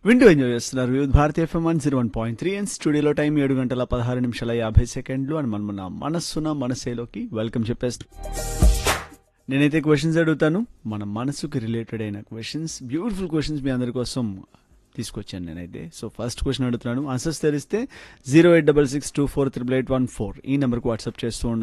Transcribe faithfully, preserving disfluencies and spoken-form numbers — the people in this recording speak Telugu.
వింటూ ఎంజాయ్ చేస్తున్నారు వివిధ Bharati FM one zero one point three and స్టూడియోలో టైం ఏడు గంటల పదహారు నిమిషాల యాభై సెకండ్లు అండ్ మనం మన మనస్సున మనసేలోకి వెల్కమ్ చెప్పేస్తాం. నేనైతే క్వశ్చన్స్ అడుగుతాను, మన మనసుకి రిలేటెడ్ అయిన క్వశ్చన్స్, బ్యూటిఫుల్ క్వశ్చన్స్ మీ అందరి కోసం తీసుకొచ్చాను నేనైతే. సో ఫస్ట్ క్వశ్చన్ అడుగుతున్నాను, ఆన్సర్స్ తెలిస్తే zero eight double six two four triple eight one four ఈ నెంబర్కి వాట్సాప్ చేస్తూ